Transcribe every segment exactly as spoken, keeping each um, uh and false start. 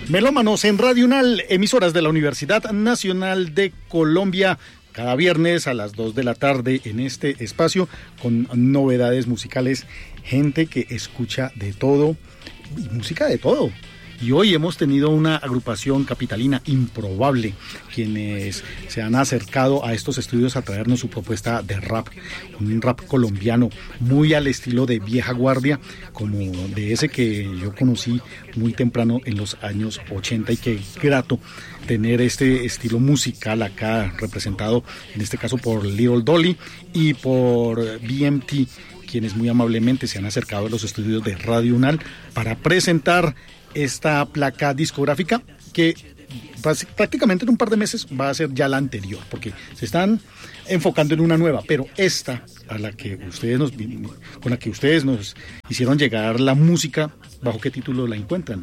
Melómanos en Radio Unal, emisoras de la Universidad Nacional de Colombia, cada viernes a las dos de la tarde en este espacio con novedades musicales, gente que escucha de todo y música de todo. Y hoy hemos tenido una agrupación capitalina improbable, quienes se han acercado a estos estudios a traernos su propuesta de rap, un rap colombiano muy al estilo de vieja guardia, como de ese que yo conocí muy temprano en los años ochenta, y qué grato tener este estilo musical acá representado, en este caso por Little Dolly y por B M T, quienes muy amablemente se han acercado a los estudios de Radio Unal para presentar esta placa discográfica que prácticamente en un par de meses va a ser ya la anterior, porque se están enfocando en una nueva, pero esta a la que ustedes nos con la que ustedes nos hicieron llegar la música, ¿bajo qué título la encuentran?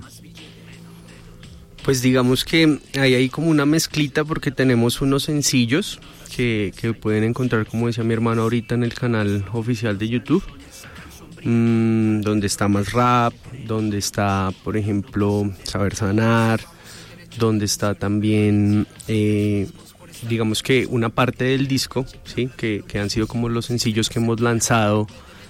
Pues digamos que hay ahí como una mezclita, porque tenemos unos sencillos que, que pueden encontrar, como decía mi hermano ahorita, en el canal oficial de YouTube, mmm, donde está más rap, donde está, por ejemplo, Saber Sanar, donde está también, eh, digamos que una parte del disco, ¿sí? que, que han sido como los sencillos que hemos lanzado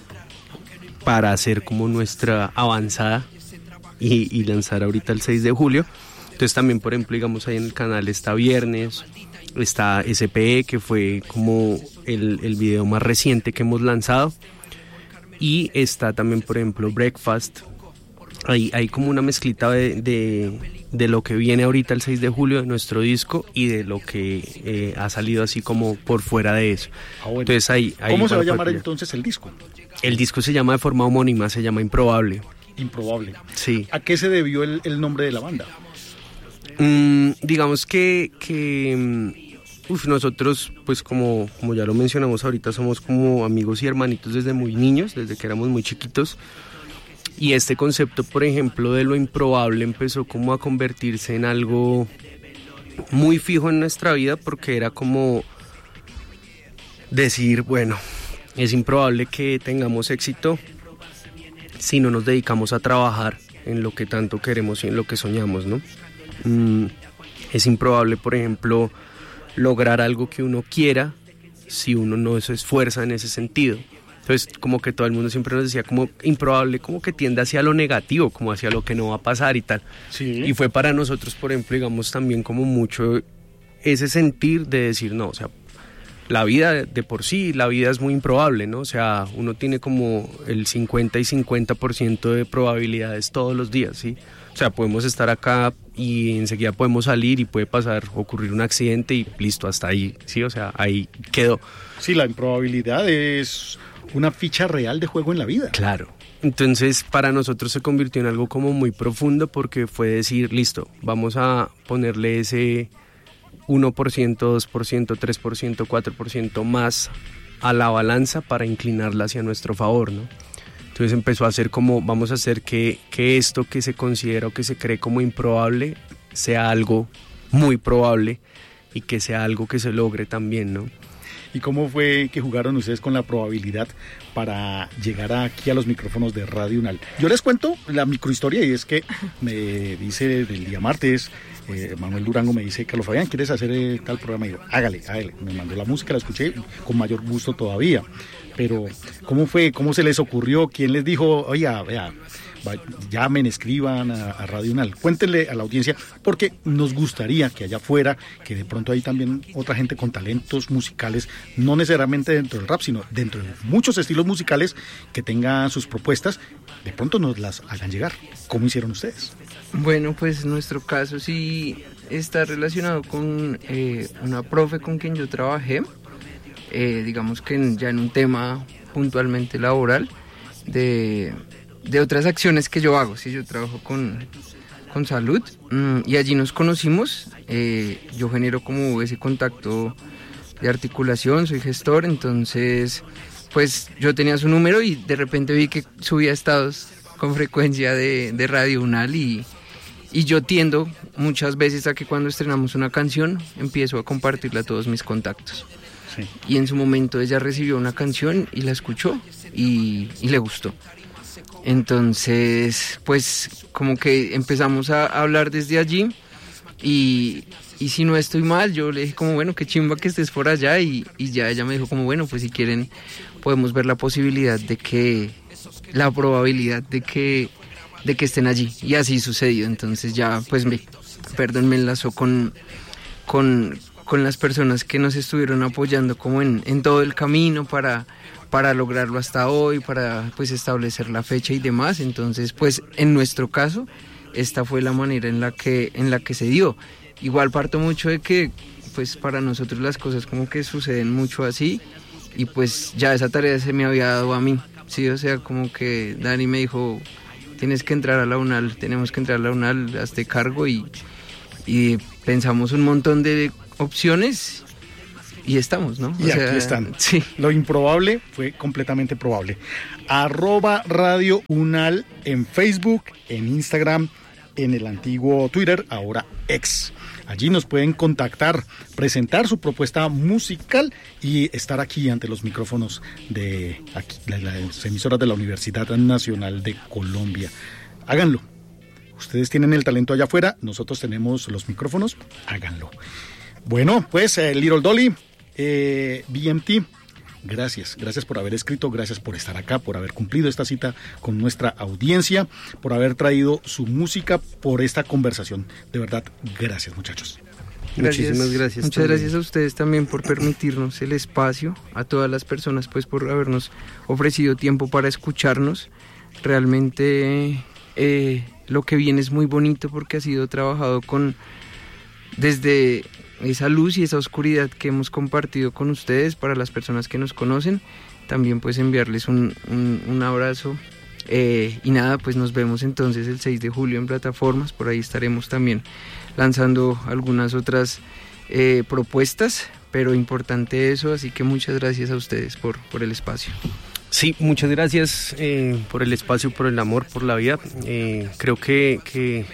para hacer como nuestra avanzada y, y lanzar ahorita el seis de julio. Entonces también, por ejemplo, digamos ahí en el canal está Viernes, está S P E, que fue como el, el video más reciente que hemos lanzado, y está también, por ejemplo, Breakfast. Hay, hay como una mezclita de, de, de lo que viene ahorita el seis de julio de nuestro disco y de lo que eh, ha salido así como por fuera de eso. Ah, bueno. Entonces, ahí, ahí ¿Cómo se va a llamar partir. entonces el disco? El disco se llama de forma homónima, se llama Improbable. Improbable. Sí. ¿A qué se debió el, el nombre de la banda? Mm, digamos que, que uf, nosotros, pues como, como ya lo mencionamos ahorita, somos como amigos y hermanitos desde muy niños, desde que éramos muy chiquitos. Y este concepto, por ejemplo, de lo improbable empezó como a convertirse en algo muy fijo en nuestra vida, porque era como decir, bueno, es improbable que tengamos éxito si no nos dedicamos a trabajar en lo que tanto queremos y en lo que soñamos, ¿no? Mm, es improbable, por ejemplo, lograr algo que uno quiera si uno no se esfuerza en ese sentido. Entonces, como que todo el mundo siempre nos decía como improbable, como que tiende hacia lo negativo, como hacia lo que no va a pasar y tal. Sí. Y fue para nosotros, por ejemplo, digamos también como mucho ese sentir de decir, no, o sea, la vida de por sí, la vida es muy improbable, ¿no? O sea, uno tiene como el cincuenta y cincuenta por ciento de probabilidades todos los días, ¿sí? O sea, podemos estar acá y enseguida podemos salir y puede pasar, ocurrir un accidente y listo, hasta ahí, ¿sí? O sea, ahí quedó. Sí, la improbabilidad es una ficha real de juego en la vida. Claro. Entonces, para nosotros se convirtió en algo como muy profundo, porque fue decir, listo, vamos a ponerle ese uno por ciento, dos por ciento, tres por ciento, cuatro por ciento más a la balanza para inclinarla hacia nuestro favor, ¿no? Entonces empezó a hacer como, vamos a hacer que, que esto que se considera o que se cree como improbable sea algo muy probable y que sea algo que se logre también, ¿no? ¿Y cómo fue que jugaron ustedes con la probabilidad para llegar aquí a los micrófonos de Radio Unal? Yo les cuento la microhistoria, y es que me dice el día martes, eh, Manuel Durango me dice, Carlos Fabián, ¿quieres hacer eh, tal programa? Y yo, hágale, hágale. Me mandó la música, la escuché con mayor gusto todavía. Pero, ¿cómo fue? ¿Cómo se les ocurrió? ¿Quién les dijo, oye, vea, llamen, escriban a, a Radio Unal? Cuéntenle a la audiencia, porque nos gustaría que allá afuera, que de pronto hay también otra gente con talentos musicales, no necesariamente dentro del rap, sino dentro de muchos estilos musicales, que tengan sus propuestas, de pronto nos las hagan llegar. ¿Cómo hicieron ustedes? Bueno, pues nuestro caso sí está relacionado con eh, una profe con quien yo trabajé, eh, digamos que en, ya en un tema puntualmente laboral, de, de otras acciones que yo hago. Sí, yo trabajo con, con salud, mmm, y allí nos conocimos. Eh, yo genero como ese contacto de articulación, soy gestor, entonces pues yo tenía su número y de repente vi que subía estados con frecuencia de, de Radio Unal, y, y yo tiendo muchas veces a que cuando estrenamos una canción empiezo a compartirla a todos mis contactos. Sí. Y en su momento ella recibió una canción y la escuchó y, y le gustó. Entonces, pues como que empezamos a hablar desde allí y, y si no estoy mal, yo le dije como, bueno, qué chimba que estés por allá y, y ya ella me dijo como, bueno, pues si quieren podemos ver la posibilidad de que, la probabilidad de que, de que estén allí, y así sucedió. Entonces ya, pues me, perdón, me enlazó con, con, con las personas que nos estuvieron apoyando como en, en todo el camino para, para lograrlo hasta hoy, para pues establecer la fecha y demás. Entonces, pues en nuestro caso, esta fue la manera en la que, en la que se dio. Igual parto mucho de que pues para nosotros las cosas como que suceden mucho así, y pues ya esa tarea se me había dado a mí, sí, o sea, como que Dani me dijo, tienes que entrar a la UNAL, tenemos que entrar a la UNAL, hazte cargo, y, y pensamos un montón de opciones y estamos, ¿no? Y o sea, aquí están. Sí. Lo improbable fue completamente probable. Arroba Radio UNAL en Facebook, en Instagram, en el antiguo Twitter, ahora X. Allí nos pueden contactar, presentar su propuesta musical y estar aquí ante los micrófonos de aquí, de las emisoras de la Universidad Nacional de Colombia. Háganlo. Ustedes tienen el talento allá afuera, nosotros tenemos los micrófonos, háganlo. Bueno, pues eh, Little Dolly, eh, B M T, gracias, gracias por haber escrito, gracias por estar acá, por haber cumplido esta cita con nuestra audiencia, por haber traído su música, por esta conversación. De verdad, gracias, muchachos. Gracias. Muchísimas gracias. Muchas también. gracias a ustedes también por permitirnos el espacio, a todas las personas pues por habernos ofrecido tiempo para escucharnos. Realmente eh, lo que viene es muy bonito porque ha sido trabajado con desde esa luz y esa oscuridad que hemos compartido con ustedes. Para las personas que nos conocen, también pues enviarles un, un, un abrazo eh, y nada, pues nos vemos entonces el seis de julio en plataformas. Por ahí estaremos también lanzando algunas otras eh, propuestas, pero importante eso, así que muchas gracias a ustedes por, por el espacio. Sí, muchas gracias eh, por el espacio, por el amor, por la vida. Eh, creo que, que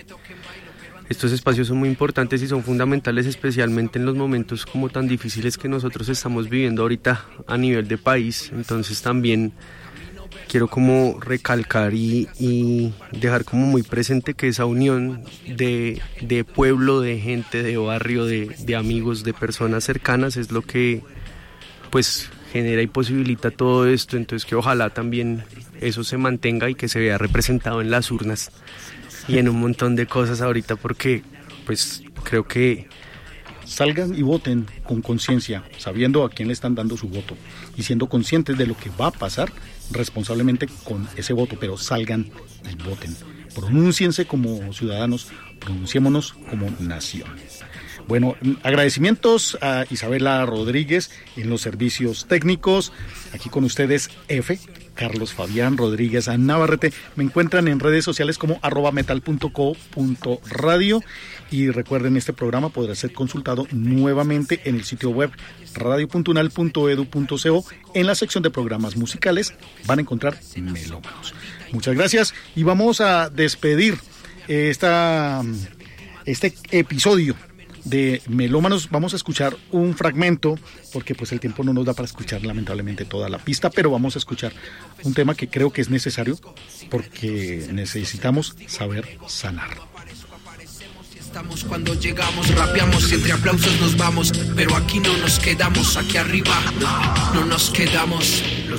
estos espacios son muy importantes y son fundamentales, especialmente en los momentos como tan difíciles que nosotros estamos viviendo ahorita a nivel de país. Entonces también quiero como recalcar y, y dejar como muy presente que esa unión de, de pueblo, de gente, de barrio, de, de amigos, de personas cercanas es lo que pues genera y posibilita todo esto. Entonces que ojalá también eso se mantenga y que se vea representado en las urnas y en un montón de cosas ahorita, porque pues creo que salgan y voten con conciencia, sabiendo a quién le están dando su voto y siendo conscientes de lo que va a pasar responsablemente con ese voto, pero salgan y voten. Pronúnciense como ciudadanos, pronunciémonos como nación. Bueno, agradecimientos a Isabela Rodríguez en los servicios técnicos. Aquí con ustedes F, Carlos Fabián Rodríguez Navarrete. Me encuentran en redes sociales como arroba metal punto co punto radio. Y recuerden, este programa podrá ser consultado nuevamente en el sitio web radio punto unal punto edu punto co. En la sección de programas musicales van a encontrar Melómanos. Muchas gracias y vamos a despedir esta, este episodio de Melómanos. Vamos a escuchar un fragmento porque pues el tiempo no nos da para escuchar lamentablemente toda la pista, pero vamos a escuchar un tema que creo que es necesario porque necesitamos saber sanar. Estamos cuando llegamos, rapeamos y entre aplausos nos vamos, pero aquí no nos quedamos, aquí arriba no nos quedamos. Los